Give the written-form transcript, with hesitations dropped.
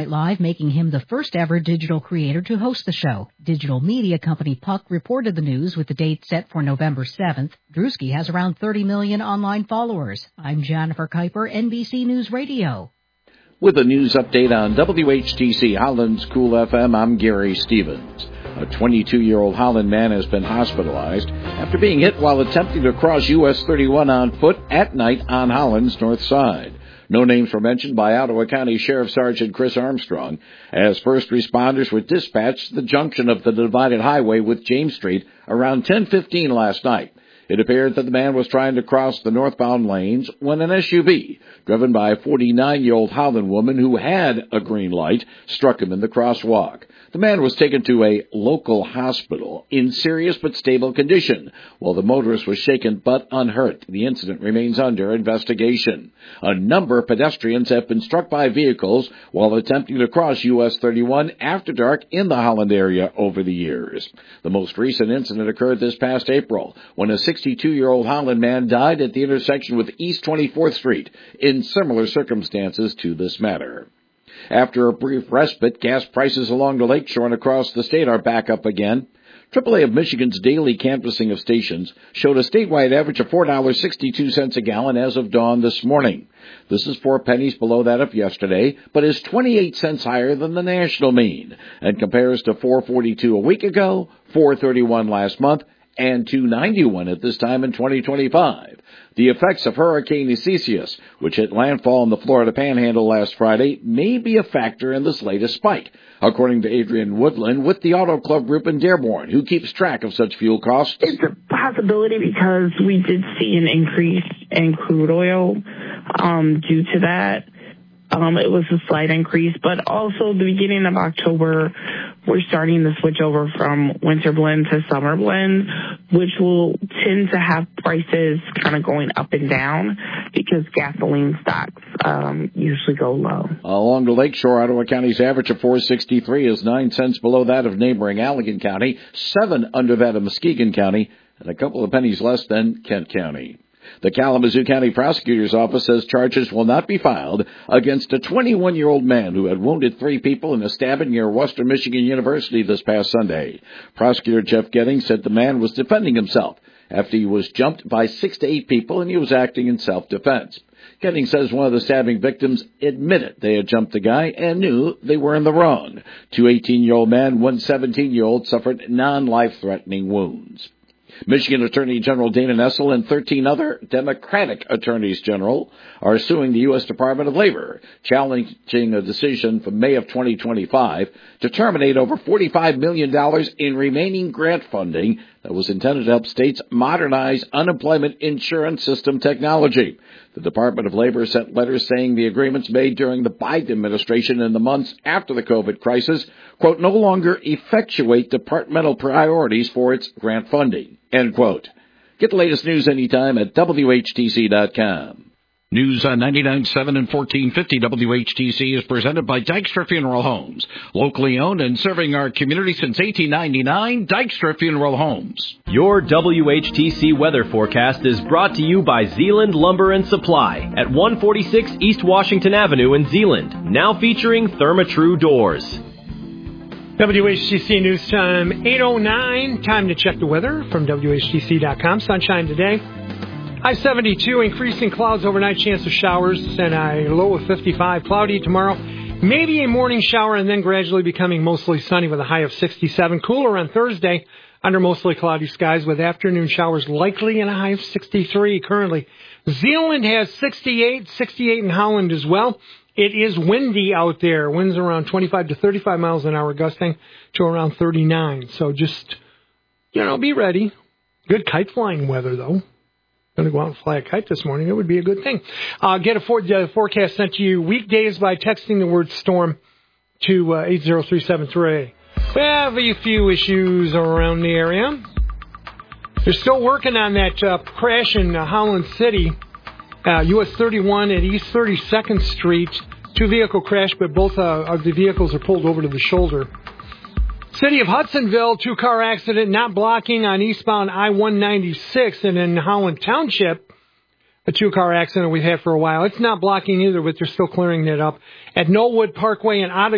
Night Live, making him the first ever digital creator to host the show. Digital media company Puck reported the news with the date set for November 7th. Drewski has around 30 million online followers. I'm Jennifer Kuiper, NBC News Radio. With a news update on WHTC Holland's Cool FM, I'm Gary Stevens. A 22-year-old Holland man has been hospitalized after being hit while attempting to cross US 31 on foot at night on Holland's north side. No names were mentioned by Ottawa County Sheriff Sergeant Chris Armstrong as first responders were dispatched to the junction of the divided highway with James Street around 10:15 last night. It appeared that the man was trying to cross the northbound lanes when an SUV, driven by a 49-year-old Holland woman who had a green light, struck him in the crosswalk. The man was taken to a local hospital in serious but stable condition, while the motorist was shaken but unhurt. The incident remains under investigation. A number of pedestrians have been struck by vehicles while attempting to cross US 31 after dark in the Holland area over the years. The most recent incident occurred this past April when a 62-year-old Holland man died at the intersection with East 24th Street in similar circumstances to this matter. After a brief respite, gas prices along the lakeshore and across the state are back up again. AAA of Michigan's daily canvassing of stations showed a statewide average of $4.62 a gallon as of dawn this morning. This is 4 pennies below that of yesterday, but is 28 cents higher than the national mean, and compares to $4.42 a week ago, $4.31 last month, and $2.91 at this time in 2025. The effects of Hurricane Isaias, which hit landfall in the Florida Panhandle last Friday, may be a factor in this latest spike, according to Adrian Woodland with the Auto Club Group in Dearborn, who keeps track of such fuel costs. It's a possibility because we did see an increase in crude oil due to that. It was a slight increase, but also the beginning of October, we're starting to switch over from winter blend to summer blend, which will tend to have prices kind of going up and down because gasoline stocks usually go low. Along the lakeshore, Ottawa County's average of $4.63 is 9 cents below that of neighboring Allegan County, 7 under that of Muskegon County, and a couple of pennies less than Kent County. The Kalamazoo County Prosecutor's Office says charges will not be filed against a 21-year-old man who had wounded 3 people in a stabbing near Western Michigan University this past Sunday. Prosecutor Jeff Getting said the man was defending himself after he was jumped by 6 to 8 people and he was acting in self-defense. Getting says one of the stabbing victims admitted they had jumped the guy and knew they were in the wrong. 2 18-year-old men, 1 17-year-old suffered non-life-threatening wounds. Michigan Attorney General Dana Nessel and 13 other Democratic attorneys general are suing the U.S. Department of Labor, challenging a decision from May of 2025 to terminate over $45 million in remaining grant funding that was intended to help states modernize unemployment insurance system technology. The Department of Labor sent letters saying the agreements made during the Biden administration in the months after the COVID crisis, quote, no longer effectuate departmental priorities for its grant funding, end quote. Get the latest news anytime at WHTC.com. News on 99.7 and 1450 WHTC is presented by Dykstra Funeral Homes. Locally owned and serving our community since 1899, Dykstra Funeral Homes. Your WHTC weather forecast is brought to you by Zeeland Lumber and Supply at 146 East Washington Avenue in Zeeland, now featuring Therma-Tru doors. WHTC News Time 8:09. Time to check the weather from WHTC.com. Sunshine today. High 72, increasing clouds overnight, chance of showers, and a low of 55. Cloudy tomorrow, maybe a morning shower, and then gradually becoming mostly sunny with a high of 67. Cooler on Thursday, under mostly cloudy skies with afternoon showers likely and a high of 63 currently. Zeeland has 68 in Holland as well. It is windy out there. Winds around 25 to 35 miles an hour, gusting to around 39. So just, be ready. Good kite flying weather, though. Going to go out and fly a kite this morning. It would be a good thing. Get a forecast sent to you weekdays by texting the word storm to 80373. We have a few issues around the area. They're still working on that crash in Holland City, US 31 at East 32nd Street. 2-vehicle crash, but both of the vehicles are pulled over to the shoulder. City of Hudsonville, 2-car accident not blocking on eastbound I-196, and in Holland Township, a 2-car accident we've had for a while. It's not blocking either, but they're still clearing that up. At Knollwood Parkway in Ottawa,